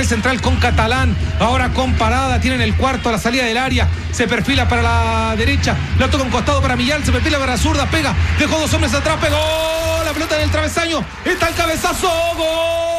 central con Catalán, ahora con Parada, tienen el cuarto a la salida del área, se perfila para la derecha, la toca un costado para Millán, se perfila para la zurda, pega, dejó dos hombres atrás, pegó la pelota en el travesaño, está el cabezazo, ¡gol!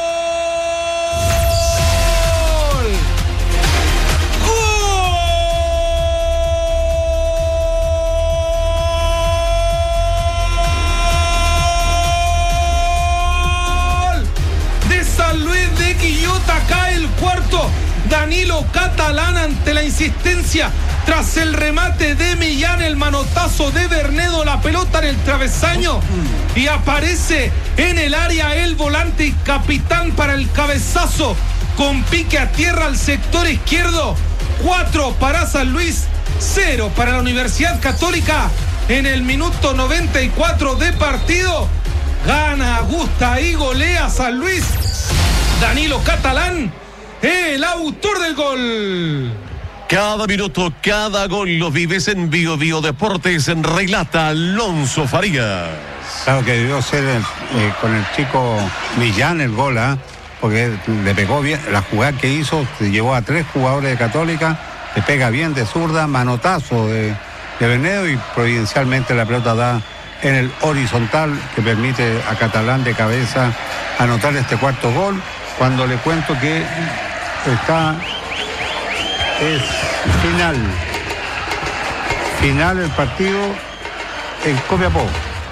Cae el cuarto, Danilo Catalán ante la insistencia, tras el remate de Millán, el manotazo de Bernedo, la pelota en el travesaño y aparece en el área el volante y capitán para el cabezazo, con pique a tierra al sector izquierdo. 4 para San Luis, 0 para la Universidad Católica. En el minuto 94 de partido, gana, gusta y golea San Luis. Danilo Catalán, el autor del gol. Cada minuto, cada gol lo vives en Bio Bio Deportes, en relata Alonso Farías. Claro que debió ser con el chico Millán el gol, porque le pegó bien. La jugada que hizo, se llevó a 3 jugadores de Católica, le pega bien de zurda, manotazo de Bernedo y providencialmente la pelota da en el horizontal que permite a Catalán de cabeza anotar este cuarto gol. Cuando le cuento que es final el partido en Copiapó.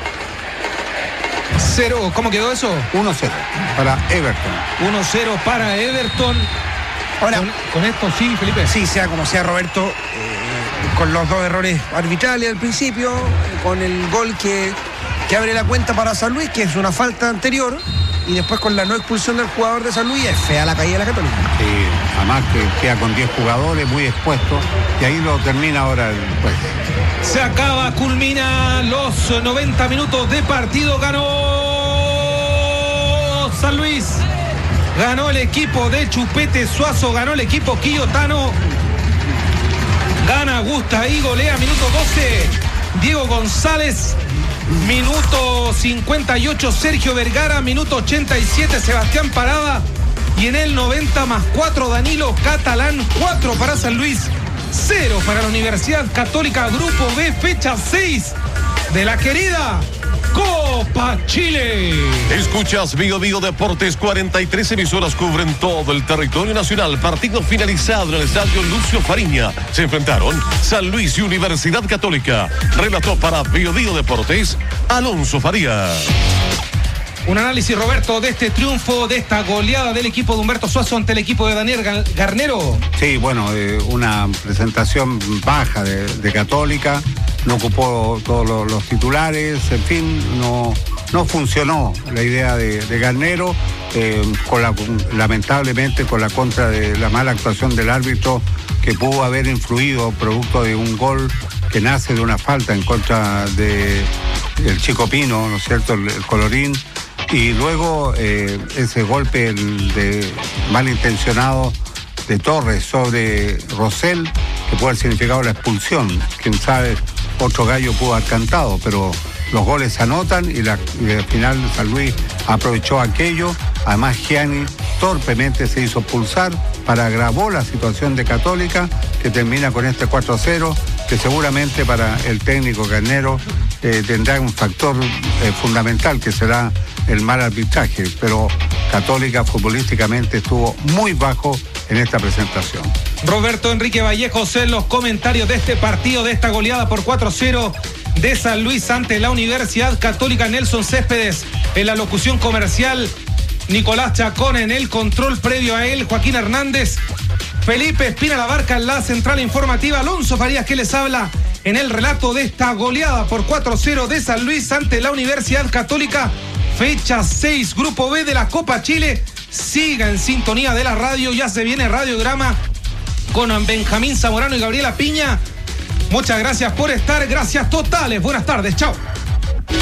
0, ¿cómo quedó eso? 1-0 para Everton. 1-0 para Everton. Ahora, con esto sí, Felipe. Sí, sea como sea, Roberto, con los 2 errores arbitrales al principio, con el gol que abre la cuenta para San Luis, que es una falta anterior, y después con la no expulsión del jugador de San Luis, es fea la caída de la Católica. Sí, además que queda con 10 jugadores, muy expuestos, y ahí lo termina ahora el juez. Se acaba, culmina los 90 minutos de partido, ganó San Luis, ganó el equipo de Chupete Suazo, ganó el equipo quillotano, gana, gusta y golea. Minuto 12, Diego González. Minuto 58, Sergio Vergara. Minuto 87, Sebastián Parada. Y en el 90 más 4, Danilo Catalán. 4 para San Luis, 0 para la Universidad Católica. Grupo B, fecha 6 de la querida Copa Chile. Escuchas Bio Bio Deportes, 43 emisoras cubren todo el territorio nacional. Partido finalizado en el estadio Lucio Fariña. Se enfrentaron San Luis y Universidad Católica. Relató para Bio Bio Deportes Alonso Farías. Un análisis, Roberto, de este triunfo, de esta goleada del equipo de Humberto Suazo ante el equipo de Daniel Garnero. Sí, bueno, una presentación baja de Católica. No ocupó todos los titulares, en fin, no funcionó la idea de Garnero, lamentablemente con la contra de la mala actuación del árbitro, que pudo haber influido producto de un gol que nace de una falta en contra del Chico Pino, ¿no es cierto?, el colorín, y luego ese golpe malintencionado de Torres sobre Rosell, que puede haber significado la expulsión, quién sabe. Otro gallo pudo haber cantado, pero los goles se anotan y al final San Luis aprovechó aquello. Además, Gianni torpemente se hizo expulsar, agravó la situación de Católica, que termina con este 4-0, que seguramente para el técnico Garnero tendrá un factor fundamental, que será el mal arbitraje, pero Católica futbolísticamente estuvo muy bajo en esta presentación. Roberto Enrique Vallejos en los comentarios de este partido, de esta goleada por 4-0 de San Luis ante la Universidad Católica. Nelson Céspedes en la locución comercial, Nicolás Chacón en el control previo a él, Joaquín Hernández, Felipe Espina Labarca en la central informativa, Alonso Farías que les habla en el relato de esta goleada por 4-0 de San Luis ante la Universidad Católica. Fecha 6, Grupo B de la Copa Chile. Siga en sintonía de la radio, ya se viene Radiograma con Benjamín Zamorano y Gabriela Piña. Muchas gracias por estar, gracias totales, buenas tardes, chao.